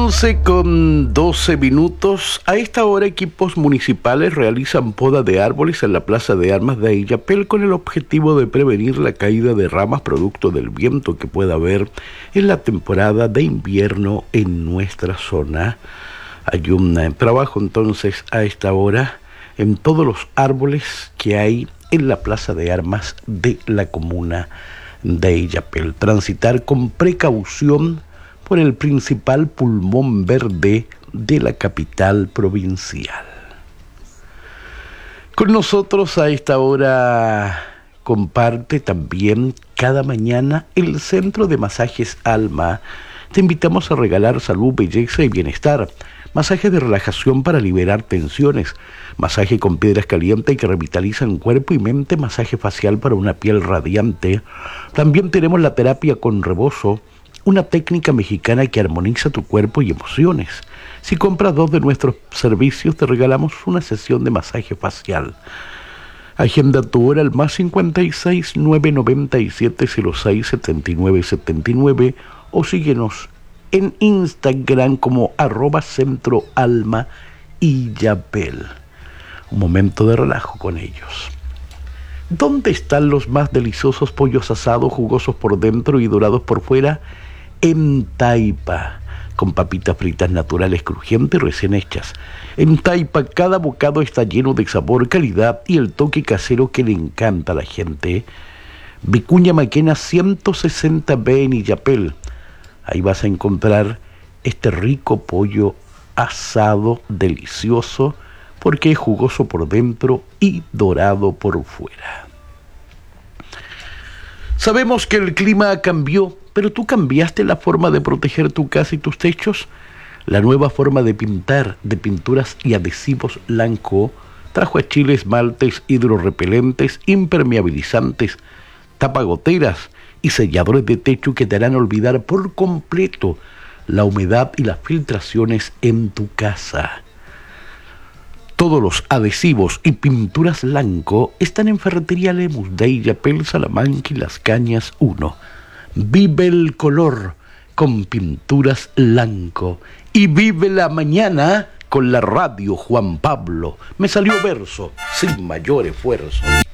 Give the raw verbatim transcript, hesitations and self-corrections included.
once con doce minutos. A esta hora equipos municipales realizan poda de árboles en la Plaza de Armas de Illapel con el objetivo de prevenir la caída de ramas producto del viento que pueda haber en la temporada de invierno en nuestra zona. Hay un eh, trabajo entonces a esta hora en todos los árboles que hay en la Plaza de Armas de la comuna de Illapel. Transitar con precaución por el principal pulmón verde de la capital provincial. Con nosotros a esta hora comparte también cada mañana el Centro de Masajes Alma. Te invitamos a regalar salud, belleza y bienestar. Masaje de relajación para liberar tensiones. Masaje con piedras calientes que revitalizan cuerpo y mente. Masaje facial para una piel radiante. También tenemos la terapia con rebozo, una técnica mexicana que armoniza tu cuerpo y emociones. Si compras dos de nuestros servicios, te regalamos una sesión de masaje facial. Agenda tu hora al más cincuenta y seis, nueve noventa y siete, cero seis, setenta y nueve setenta y nueve o síguenos en Instagram como arroba Centro Alma Illapel. Un momento de relajo con ellos. ¿Dónde están los más deliciosos pollos asados, jugosos por dentro y dorados por fuera? En Taipa, con papitas fritas naturales, crujientes y recién hechas. En Taipa cada bocado está lleno de sabor, calidad y el toque casero que le encanta a la gente. Vicuña Maquena ciento sesenta B en Illapel. Ahí vas a encontrar este rico pollo asado delicioso porque es jugoso por dentro y dorado por fuera. Sabemos que el clima cambió, pero tú cambiaste la forma de proteger tu casa y tus techos. La nueva forma de pintar de pinturas y adhesivos Lanco trajo a Chile esmaltes hidrorrepelentes, impermeabilizantes, tapagoteras y selladores de techo que te harán olvidar por completo la humedad y las filtraciones en tu casa. Todos los adhesivos y pinturas Lanco están en Ferretería Lemus de Illapel, Salamanca y Las Cañas uno. Vive el color con pinturas Lanco y vive la mañana con la radio Juan Pablo. Me salió verso sin mayor esfuerzo.